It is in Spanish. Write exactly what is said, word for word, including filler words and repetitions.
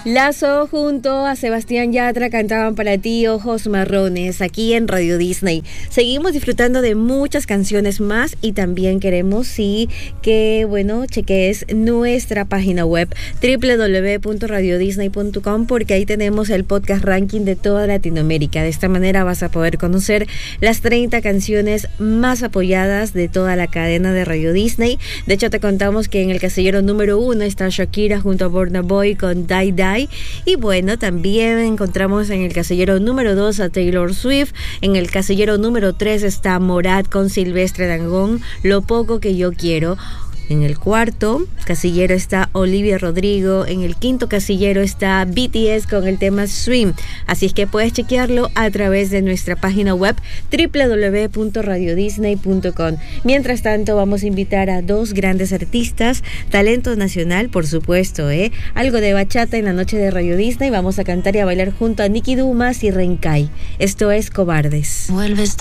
Lazo junto a Sebastián Yatra cantaban para ti Ojos Marrones aquí en Radio Disney. Seguimos disfrutando de muchas canciones más y también queremos sí que, bueno, cheques nuestra página web doble u doble u doble u punto radio disney punto com porque ahí tenemos el podcast ranking de toda Latinoamérica. De esta manera vas a poder conocer las treinta canciones más apoyadas de toda la cadena de Radio Disney. De hecho, te contamos que en el casillero número uno está Shakira junto a Burna Boy con Die Die. Y bueno, también encontramos en el casillero número dos a Taylor Swift. En el casillero número tres está Morat con Silvestre Dangond, Lo Poco Que Yo Quiero. En el cuarto casillero está Olivia Rodrigo. En el quinto casillero está B T S con el tema Swim. Así es que puedes chequearlo a través de nuestra página web doble u doble u doble u punto radio disney punto com. Mientras tanto, vamos a invitar a dos grandes artistas, talento nacional, por supuesto, ¿eh? Algo de bachata en la noche de Radio Disney. Vamos a cantar y a bailar junto a Nicky Dumas y Rencay. Esto es Cobardes. Vuelves